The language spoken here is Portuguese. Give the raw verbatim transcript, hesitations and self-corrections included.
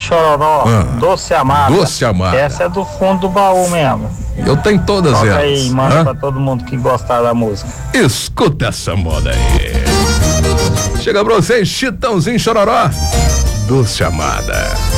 Chororó, Ah, Doce Amada. Doce Amada. Essa é do fundo do baú mesmo. Eu tenho todas Toca elas. aí, manda Hã? pra todo mundo que gostar da música. Escuta essa moda aí. Chega pra vocês, Chitãozinho Chororó, Doce Amada.